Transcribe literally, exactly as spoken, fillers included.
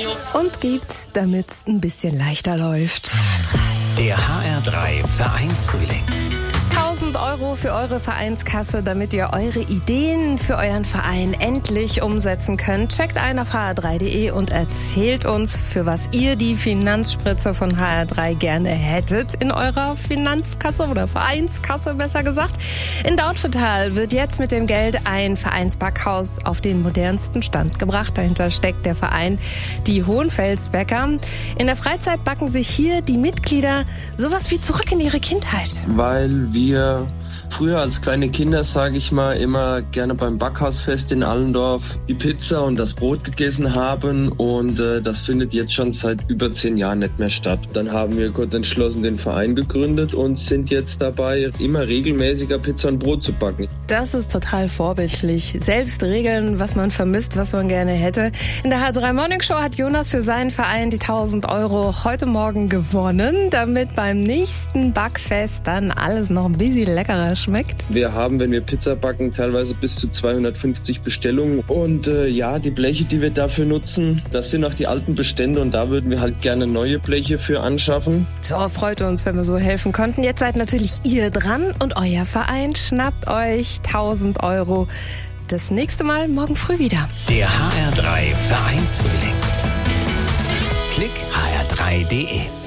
Uns gibt's, damit's ein bisschen leichter läuft. Der H R drei Vereinsfrühling. tausend Euro für eure Vereinskasse, damit ihr eure Ideen für euren Verein endlich umsetzen könnt. Checkt ein auf h r drei punkt d e und erzählt uns, für was ihr die Finanzspritze von H R drei gerne hättet in eurer Finanzkasse oder Vereinskasse, besser gesagt. In Dautphetal wird jetzt mit dem Geld ein Vereinsbackhaus auf den modernsten Stand gebracht. Dahinter steckt der Verein Die Hohenfelsbäcker. In der Freizeit backen sich hier die Mitglieder sowas wie zurück in ihre Kindheit. Weil wir früher als kleine Kinder, sage ich mal, immer gerne beim Backhausfest in Allendorf die Pizza und das Brot gegessen haben und äh, das findet jetzt schon seit über zehn Jahren nicht mehr statt. Dann haben wir kurz entschlossen den Verein gegründet und sind jetzt dabei, immer regelmäßiger Pizza und Brot zu backen. Das ist total vorbildlich. Selbst regeln, was man vermisst, was man gerne hätte. In der H drei Morning Show hat Jonas für seinen Verein die tausend Euro heute Morgen gewonnen, damit beim nächsten Backfest dann alles noch ein bisschen leckerer schmeckt. Wir haben, wenn wir Pizza backen, teilweise bis zu zweihundertfünfzig Bestellungen und äh, ja, die Bleche, die wir dafür nutzen, das sind auch die alten Bestände und da würden wir halt gerne neue Bleche für anschaffen. So, freut uns, wenn wir so helfen konnten. Jetzt seid natürlich ihr dran und euer Verein schnappt euch tausend Euro. Das nächste Mal morgen früh wieder. Der H R drei Vereinsfrühling. Klick h r drei punkt d e.